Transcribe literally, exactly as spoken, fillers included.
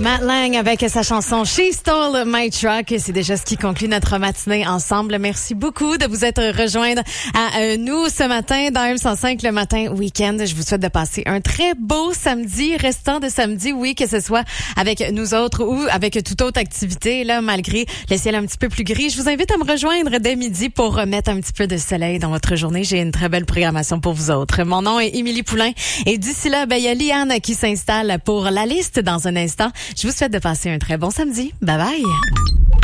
Matt Lang avec sa chanson She Stole My Truck. C'est déjà ce qui conclut notre matinée ensemble. Merci beaucoup de vous être rejoindre à euh, nous ce matin dans M cent cinq le matin week-end. Je vous souhaite de passer un très beau samedi, restant de samedi, oui, que ce soit avec nous autres ou avec toute autre activité, là, malgré le ciel un petit peu plus gris. Je vous invite à me rejoindre dès midi pour remettre un petit peu de soleil dans votre journée. J'ai une très belle programmation pour vous autres. Mon nom est Émilie Poulain et d'ici là, ben, il y a Liane qui s'installe pour la liste dans un instant. Je vous souhaite de passer un très bon samedi. Bye bye.